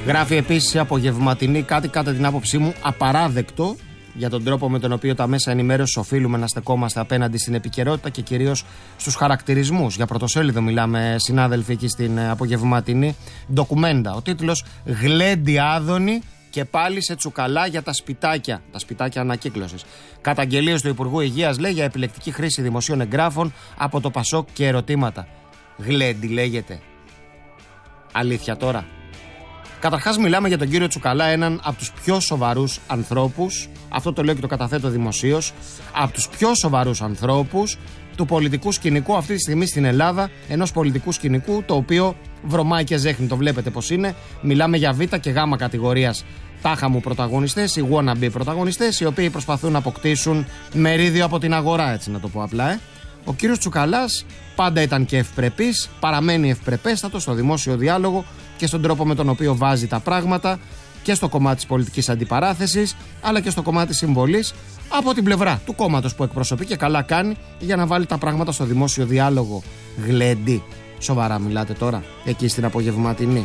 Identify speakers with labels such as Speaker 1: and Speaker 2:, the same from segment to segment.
Speaker 1: Γράφει επίσης η Απογευματινή κάτι κατά την άποψή μου απαράδεκτο για τον τρόπο με τον οποίο τα μέσα ενημέρωσης οφείλουμε να στεκόμαστε απέναντι στην επικαιρότητα και κυρίως στους χαρακτηρισμούς. Για πρωτοσέλιδο μιλάμε, συνάδελφοι, εκεί στην Απογευματινή. Ντοκουμέντα. Ο τίτλος «Γλέντι Άδωνη και πάλι σε τσουκαλά για τα σπιτάκια». Τα σπιτάκια ανακύκλωσης. Καταγγελίες του Υπουργού Υγείας, λέει, για επιλεκτική χρήση δημοσίων εγγράφων από το Πασόκ και ερωτήματα. Γλέντι λέγεται. Αλήθεια τώρα. Καταρχάς μιλάμε για τον κύριο Τσουκαλά, έναν από τους πιο σοβαρούς ανθρώπους, αυτό το λέω και το καταθέτω δημοσίως, από τους πιο σοβαρούς ανθρώπους του πολιτικού σκηνικού αυτή τη στιγμή στην Ελλάδα, ενός πολιτικού σκηνικού το οποίο βρωμάει και ζέχνει, το βλέπετε πως είναι. Μιλάμε για β' και γ' κατηγορίας τάχα μου πρωταγωνιστές, οι wannabe πρωταγωνιστές, οι οποίοι προσπαθούν να αποκτήσουν μερίδιο από την αγορά, έτσι να το πω απλά. Ο κύριος Τσουκαλάς πάντα ήταν και ευπρεπής, παραμένει ευπρεπέστατος στο δημόσιο διάλογο και στον τρόπο με τον οποίο βάζει τα πράγματα και στο κομμάτι της πολιτικής αντιπαράθεσης, αλλά και στο κομμάτι της συμβολής από την πλευρά του κόμματος που εκπροσωπεί, και καλά κάνει για να βάλει τα πράγματα στο δημόσιο διάλογο. Γλέντι. Σοβαρά μιλάτε τώρα εκεί στην Απογευματινή?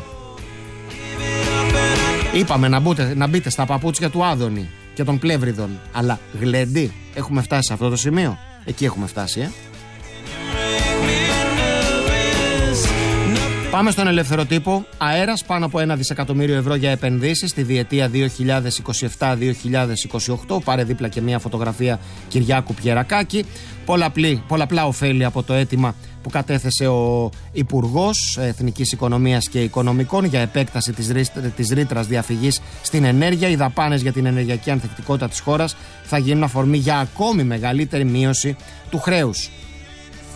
Speaker 1: Είπαμε να μπείτε στα παπούτσια του Άδωνη και των Πλεύριδων, αλλά γλέντι. Έχουμε φτάσει σε αυτό το σημείο? Εκεί έχουμε φτάσει, Πάμε στον ελεύθερο τύπο. Αέρας, πάνω από 1 δισεκατομμύριο ευρώ για επενδύσεις στη διετία 2027-2028. Πάρε δίπλα και μια φωτογραφία Κυριάκου Πιερακάκη. Πολλαπλά ωφέλη από το αίτημα που κατέθεσε ο Υπουργός Εθνικής Οικονομίας και Οικονομικών για επέκταση της ρήτρας διαφυγής στην ενέργεια. Οι δαπάνες για την ενεργειακή ανθεκτικότητα της χώρας θα γίνουν αφορμή για ακόμη μεγαλύτερη μείωση του χρέους.